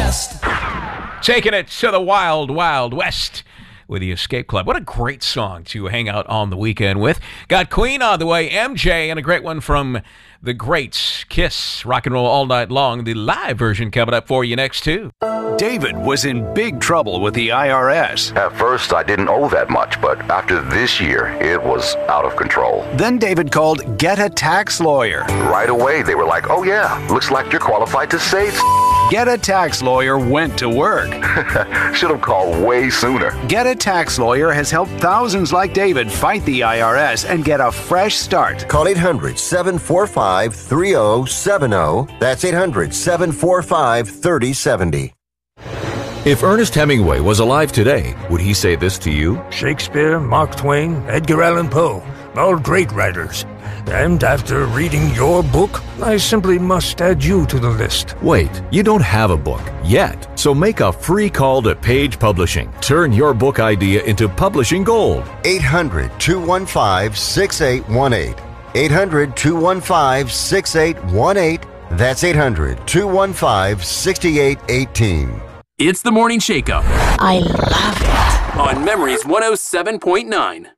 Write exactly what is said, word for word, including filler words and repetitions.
West. Taking it to the wild, wild west with the Escape Club. What a great song to hang out on the weekend with. Got Queen on the way, M J, and a great one from the greats, Kiss, Rock and Roll All Night Long. The live version coming up for you next, too. David was in big trouble with the I R S. At first, I didn't owe that much, but after this year, it was out of control. Then David called Get a Tax Lawyer. Right away, they were like, oh yeah, looks like you're qualified to save. Get a Tax Lawyer went to work. Should have called way sooner. Get a Tax Lawyer has helped thousands like David fight the I R S and get a fresh start. Call eight hundred, seven four five, three zero seven zero. That's eight hundred, seven four five, three zero seven zero. If Ernest Hemingway was alive today, would he say this to you? Shakespeare, Mark Twain, Edgar Allan Poe, all great writers. And after reading your book, I simply must add you to the list. Wait, you don't have a book yet, so make a free call to Page Publishing. Turn your book idea into publishing gold. eight hundred, two one five, six eight one eight. eight hundred, two one five, six eight one eight. That's eight hundred, two one five, six eight one eight. It's the Morning Shake-Up. I love it. On Memories one oh seven point nine.